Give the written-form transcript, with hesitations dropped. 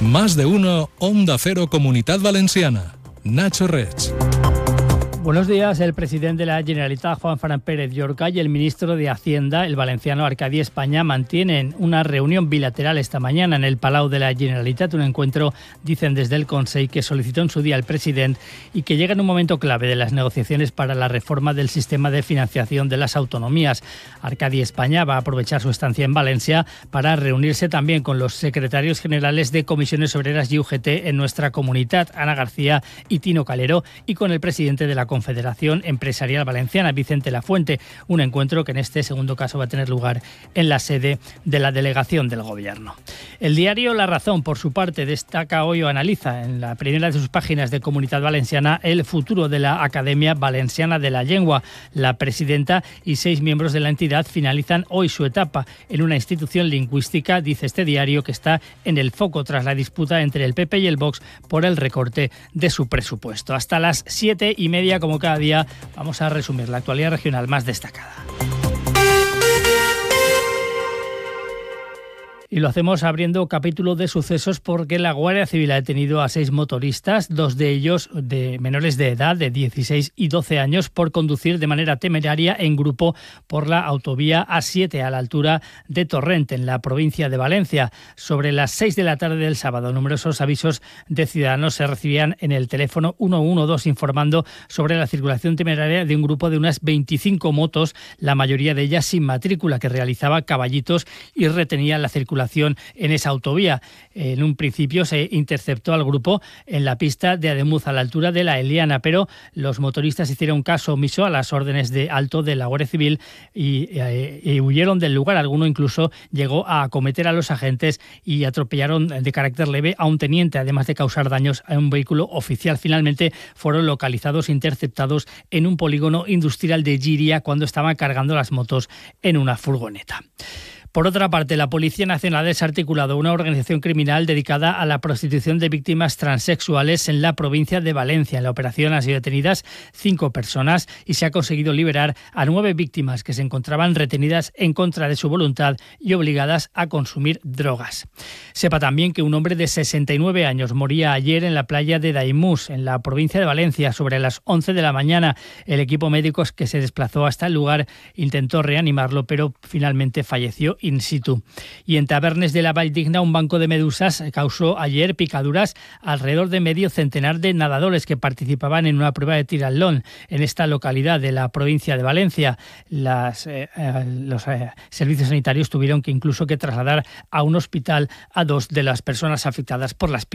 Más de uno, Onda Cero Comunidad Valenciana. Nacho Reig. Buenos días. El presidente de la Generalitat, Juan Fran Pérez Llorca, y el ministro de Hacienda, el valenciano Arcadi España, mantienen una reunión bilateral esta mañana en el Palau de la Generalitat, un encuentro, dicen desde el Consell, que solicitó en su día el presidente y que llega en un momento clave de las negociaciones para la reforma del sistema de financiación de las autonomías. Arcadi España va a aprovechar su estancia en Valencia para reunirse también con los secretarios generales de Comisiones Obreras y UGT en nuestra comunidad, Ana García y Tino Calero, y con el presidente de la Confederación Empresarial Valenciana, Vicente Lafuente, un encuentro que en este segundo caso va a tener lugar en la sede de la delegación del Gobierno. El diario La Razón, por su parte, destaca hoy o analiza en la primera de sus páginas de Comunidad Valenciana el futuro de la Academia Valenciana de la Llengua. La presidenta y 6 miembros de la entidad finalizan hoy su etapa en una institución lingüística, dice este diario, que está en el foco tras la disputa entre el PP y el Vox por el recorte de su presupuesto. Hasta las 7:30, como cada día, vamos a resumir la actualidad regional más destacada. Y lo hacemos abriendo capítulo de sucesos porque la Guardia Civil ha detenido a 6 motoristas, 2 de ellos de menores de edad, de 16 y 12 años, por conducir de manera temeraria en grupo por la autovía A7 a la altura de Torrent, en la provincia de Valencia. Sobre las 6 de la tarde del sábado, numerosos avisos de ciudadanos se recibían en el teléfono 112 informando sobre la circulación temeraria de un grupo de unas 25 motos, la mayoría de ellas sin matrícula, que realizaba caballitos y retenía la circulación en esa autovía. En un principio se interceptó al grupo en la pista de Ademuz, a la altura de la Eliana, pero los motoristas hicieron caso omiso a las órdenes de alto de la Guardia Civil y huyeron del lugar. Alguno incluso llegó a acometer a los agentes y atropellaron de carácter leve a un teniente, además de causar daños a un vehículo oficial. Finalmente fueron localizados e interceptados en un polígono industrial de Llíria cuando estaban cargando las motos en una furgoneta. Por otra parte, la Policía Nacional ha desarticulado una organización criminal dedicada a la prostitución de víctimas transexuales en la provincia de Valencia. En la operación han sido detenidas 5 personas y se ha conseguido liberar a 9 víctimas que se encontraban retenidas en contra de su voluntad y obligadas a consumir drogas. Sepa también que un hombre de 69 años moría ayer en la playa de Daimús, en la provincia de Valencia, sobre las 11 de la mañana. El equipo médico que se desplazó hasta el lugar intentó reanimarlo, pero finalmente falleció in situ. Y en Tabernes de la Valldigna, un banco de medusas causó ayer picaduras alrededor de medio centenar de nadadores que participaban en una prueba de tiratlón en esta localidad de la provincia de Valencia. Los servicios sanitarios tuvieron que incluso trasladar a un hospital a 2 de las personas afectadas por las picaduras.